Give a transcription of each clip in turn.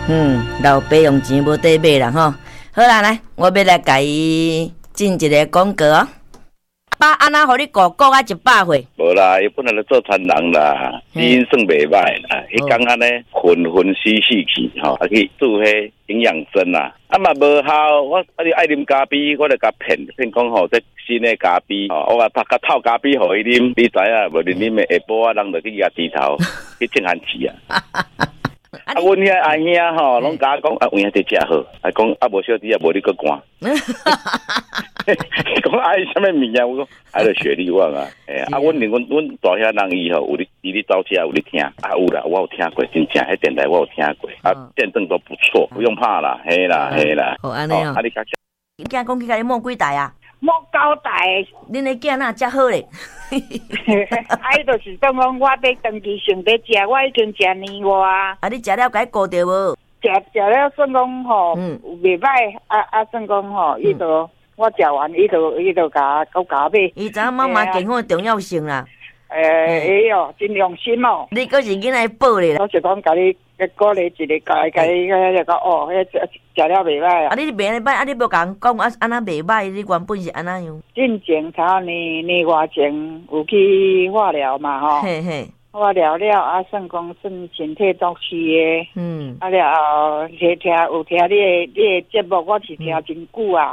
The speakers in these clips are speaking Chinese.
老爸用钱无得买啦吼。好啦，来，我要来甲伊进一个广告哦。爸安那互你顾啊100岁？ 无啦，伊本来就做传人啦，基因算袂歹啦。迄讲安尼混死去吼，啊去做迄营养针啦，啊嘛无效。我你爱啉咖啡，我就甲骗讲吼，这新的咖啡吼，我拍甲透咖啡互伊啉，你知影无？啉的下晡人就去压低头去正寒气啊。啊，阮遐阿兄吼，拢甲我讲啊，有影伫食好，啊讲啊无小弟啊，无你个寒。讲爱什么物件？我讲爱着雪莉旺啊！啊，阮大遐人伊吼，有你走车有你听啊？有啦，我有听过，真正迄电台我有听过，啊，见证都不错，不用怕啦，嘿啦。 好安尼哦。啊，你讲去甲你摸几台啊？ 摸9台。 恁的囝哪遮好咧？ 伊就是讲我要长期性要食，我已经食年外啊。 啊，你食了该顾着无？ 食了算讲吼，袂歹，算讲吼，伊就。我食完，伊就甲买。 伊知影妈妈健康的重要性啦。 哦，真用心哦。 你搁是囡仔宝咧啦。 我是讲甲你鼓励一个，甲你讲哦，迄食了袂歹啊。 啊，你袂歹，啊，你无甲人讲啊，安那袂歹，你原本是安那样。 进前头年外前有去化疗嘛吼。 嘿嘿。 化疗了啊，算讲算身体足虚的。啊了后，听有听你的节目，我是听真久啊。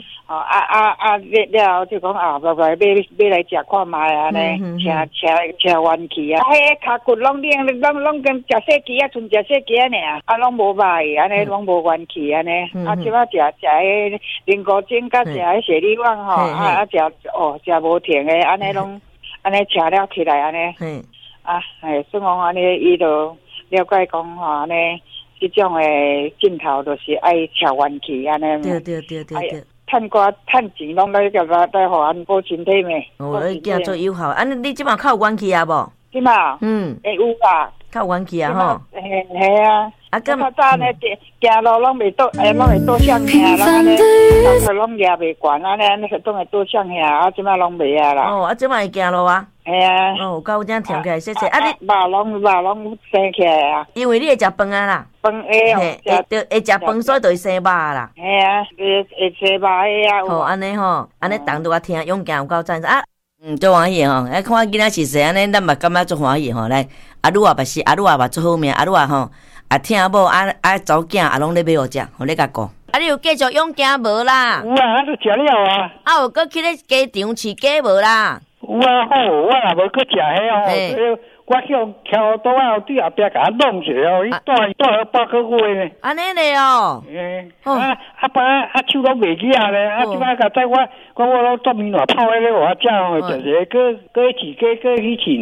了就讲啊，买来食看卖啊呢，车元气啊，迄骹骨拢跟食细鸡啊，剩食细鸡尔，啊拢无歹，安尼拢无元气安尼，啊即摆食迄灵骨精甲食迄雪莉旺吼，食无停的，安尼拢安尼吃了起来安尼，算讲安尼伊就了解讲吼安尼，迄种的镜头就是爱吃元气安尼。对。趁钱拢来互咱补身体咩？ 你囝做有效，安你即马较有元气啊无？ 即马会有啦， 较有元气啊吼。 嘿啊！啊，较早呢，行路拢袂倒，拢会倒向下，拢安尼，拢举袂悬，安尼拢会倒向下，啊，即马拢袂啊啦。 哦，啊，即马会行路啊？ 嘿啊。 哦，有正跳起来细细，啊，你肉拢生起来啊。 因为你会食饭啊啦。 饭会食饭，所以就会生肉啦。 嘿啊，会生肉的啊。 好，安尼吼，安尼当拄我听，勇敢有够赞啊！足欢喜吼，看囡仔是细安尼，咱嘛感觉足欢喜吼。来，阿女也嘛是，阿女也嘛足好命，阿女也吼，啊听某查某囝也拢咧买互食，互咧甲顾。啊，你有继续养鸡无啦？ 有啊，都食了啊。 啊，有搁去咧鸡场饲鸡无啦？ 有啊，好，我也无去食迄哦。我向桥倒啊，对后壁甲我弄一下哦，伊带了8个月呢。 安尼咧哦。 手拢袂起啊咧，即摆甲在我拢做面话泡迄个我食哦，就是搁饲鸡，搁去饲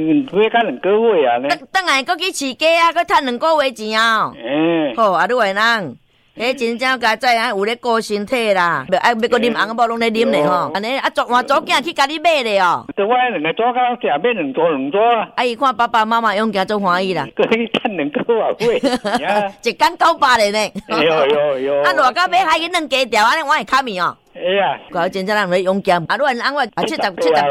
2个月啊咧。 等下搁去饲鸡啊，搁趁2个月钱啊。好，啊，你话人。迄真正家在有咧顾身体啦，要搁啉红某拢咧啉咧吼，安尼啊换祖囝去甲你买咧哦。 对，我2个祖囝食买2组啊。 啊，伊看爸爸妈妈养囝足欢喜啦。 搁去趁2个月， 一竿900咧呢。 有。 啊，偌到买海去弄鸡条，安尼我会卡面哦。 哎呀， 搞真正人咧养鸡，啊，如果安我78，只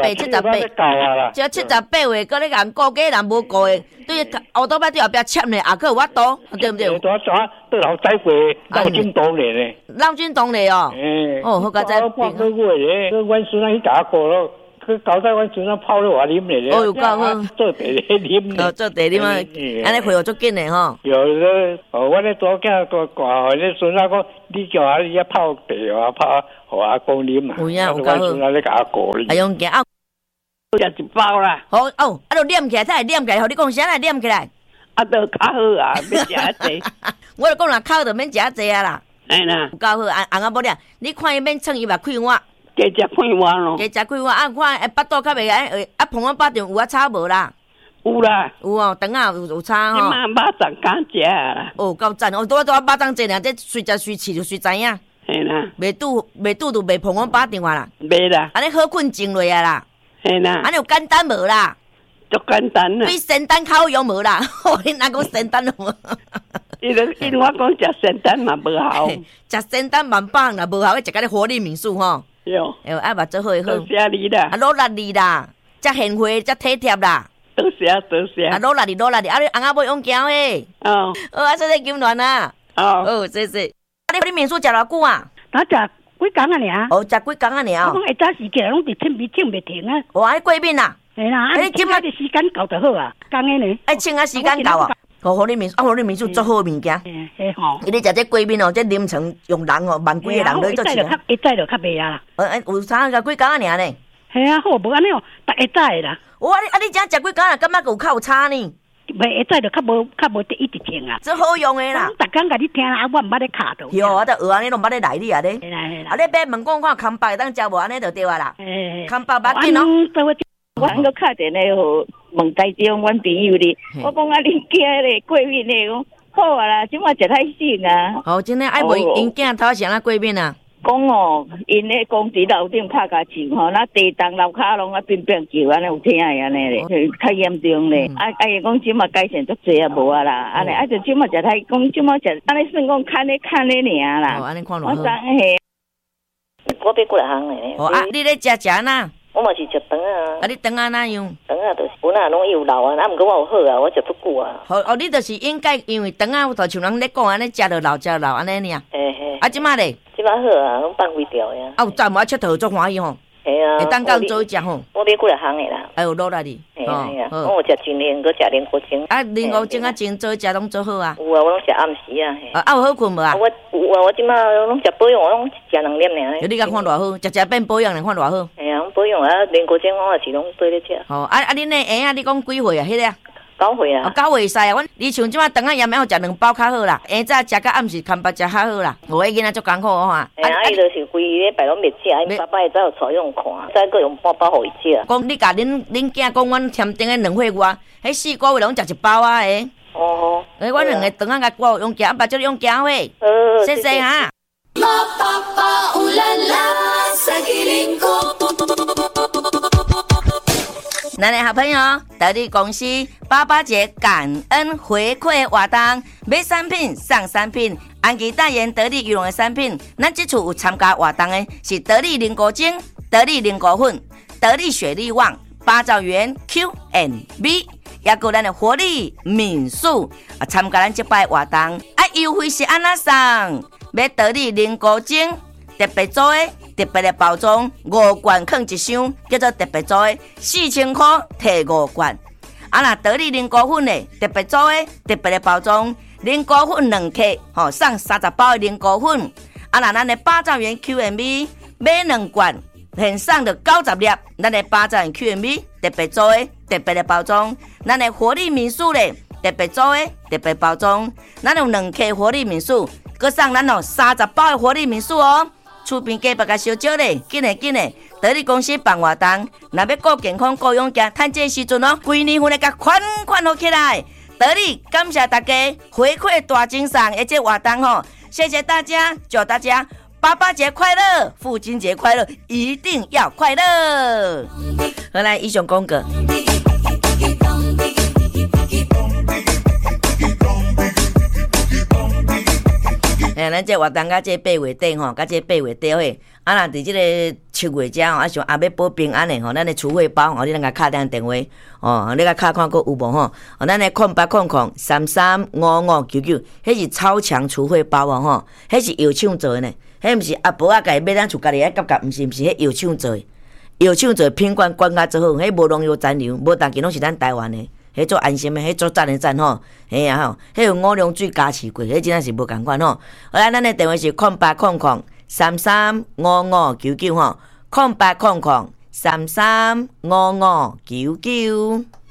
78岁，搁咧人顾鸡人无顾的，对乌多摆对后壁签咧，也可有法度，对不对？ 对老仔会闹钟动咧呢。 闹钟动咧哦。哦，好佳哉。 8个月咧，阮孙仔去打过咯。去搞在阮孙仔泡咧我啉咧。 哦，有够好。 做茶咧啉咧。 做茶啉啊，安尼会学足紧咧吼。 有咧，我咧祖囝挂咧孙仔讲，你叫阿你泡茶啊泡，互阿公啉啊。 有影有够好。 孙仔咧甲阿哥啉。 啊，用惊啊！ 食一包啦。 好哦，啊，就念起来，才会念起来，互你讲啥来念起来。 啊，都较好啊，要食啊济。 我就讲啦，口就免食济啊啦。 哎啦， 有够好，红仔某俩，你看伊免蹭伊嘛开碗。 加食看碗咯， 加食看碗，啊看巴肚较袂啊碰碗巴上有差无啦？ 有啦， 有哦，肠啊有差吼。 你妈肉粽敢食啦？ 哦，够赞哦！多肉粽济俩，这随食随试就随知影。 嘿啦， 袂拄就袂碰碗巴上啊啦。 袂啦， 安尼好困静落啊啦。 嘿啦， 安尼有简单无啦？ 足简单啦。 比仙丹烤用无啦？你哪讲仙丹无？ 因我讲食仙丹嘛无效。 食仙丹万棒啦，无效，要食甲你活力民宿吼。 哟， 哎，目做好好。 多谢你啦， 啊，努力你啦，遮贤惠，遮体贴啦。 多谢。 啊，落来哩，啊，你翁仔要用胶诶。 哦， 啊，谢谢金銮啊。 哦， 谢谢。啊，你民宿食偌久啊？ 那食几工啊尔？ 哦，食几工啊尔？ 我讲下早时起来拢伫清鼻清袂停啊。 哇，贵宾啊！ 系啦，啊，你今仔的时间到就好啊，讲诶呢。 哎，请啊时间到啊。互你民宿做好物件。 嘿吼。 伊咧食这贵宾哦，这凌晨用人哦，万几个人都做起来。 一早就较袂啊。 有啥个几工啊尔呢？ 系啊，好无安尼哦，逐下早啦。 你这食几工啊？感觉有差呢？ 袂下早就较无一直停啊。 这好用诶啦。 逐工甲你听啊，我毋捌咧卡到。 哟，我都学安尼，拢捌咧来你啊咧。 系啦。 啊，你别问讲看空白当食无安尼就对啊啦。空白捌紧哦。 我刚打电话互问台中阮朋友哩，我讲啊，恁囝咧过敏咧，讲好啊啦，即马食太省啊。 哦，真诶，爱为因囝头先啊过敏啊。 讲哦，因咧公司楼顶拍甲树吼，那地动楼骹拢啊乒乒叫，安尼有听诶安尼咧，较严重咧。伊讲即马改善足济啊无啊啦，安尼就即马食太，讲即马食，安尼算讲看咧尔啦。 哦，安尼看落我知嘿，我要过来行诶。 哦啊，你咧食哪？ 我嘛是食肠啊。 啊，你肠啊哪样？ 肠啊，就是本来拢有老啊，毋过我有好啊，我食足久啊。 哦，你就是应该因为肠啊，就像人咧讲安尼，食着老安尼尔。 嘿。 啊，即马咧？ 即马好啊，拢放开掉呀。 啊，有早晚佚佗足欢喜吼。 系啊。 会当到做食吼。 我要过来行诶啦。 哎呦，落来哩。 系啊。我有食青莲，搁食莲果精。 啊，莲果精啊，真做食拢做好啊。 有啊，我拢食暗时啊。 啊，有好困无啊？ 我有啊，我即马拢食保养，我拢食2粒尔。 你甲看偌好，食变保养，看偌好。 系啊，保养啊，莲果精我也是拢做咧食。 哦，啊，恁那鞋啊，你讲几岁啊？迄个啊 ？9岁啊。 9岁使啊，阮你像即马肠啊盐，要食2包较好啦。下早食到暗时，空白食较好啦。我迄囡仔足艰苦哦哈。 伊就是规礼拜拢袂食，因爸爸会早有带用看，再搁用半包互伊食。 讲你甲恁囝讲，阮添丁的2岁外，迄4个月拢食1包啊诶。 哦。 阮2个肠啊，甲我用夹，把就用夹喂。谢谢哈。咱的好朋友，得力公司88节感恩回馈活动，买产品送产品，安吉代言得力羽绒的产品。咱这次有参加活动的是得力凝固精、得力凝固粉、得力雪力旺、八兆元 Q&B， 也有咱的活力民宿啊，参加咱这摆活动啊，优惠是安那送，买得力凝固精特别做的。特别的包装，5罐放一箱，叫做特别做的，4000块摕5罐。啊，那得力凝固粉的特别做的，特别的包装，凝固粉2克，送30包的凝固粉。啊，那咱的8兆元 Q&B 买2罐，现送着90粒，咱的8兆元 Q&B 特别做的，特别的包装。咱的活力民宿咧，特别做的，特别包装。咱有2克活力民宿，佮送咱30包的活力民宿哦。厝边隔壁甲小少咧，紧诶！得力公司办活动，若要顾健康、顾养家，趁这时阵哦，规年份来甲款好起来。得力感谢大家回馈大精神的这活动吼，谢谢大家，祝大家88节快乐，父亲节快乐，一定要快乐。好来，以上讲过。咱这活动甲这8月底吼，甲这8月底嘿，啊若伫这个7月遮吼，啊像阿要保平安的吼，咱的储汇包吼，你咱甲敲电话哦，你甲敲看佫有无吼？哦，咱的0800335599，迄是超强储汇包哦吼，迄是药厂做的呢，迄毋是阿婆仔家买咱厝家己爱夹夹，毋是迄药厂做的，药厂做的品管管甲做好，迄无农药残留，无当今拢是咱台湾的。迄做安心的，迄做赞的赞吼，嘿啊吼，迄有5量水加持过，迄真正是无共款吼。好啦，咱的电话是0800335599吼，0800335599。